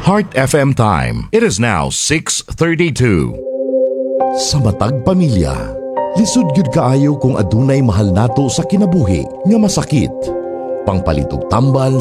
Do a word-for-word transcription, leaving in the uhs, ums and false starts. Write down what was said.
Heart F M time. It is now six thirty-two. Sa matag pamilya, lisod gyud kaayo kung adunay mahal nato sa kinabuhi nga masakit. Pangpalitog tambal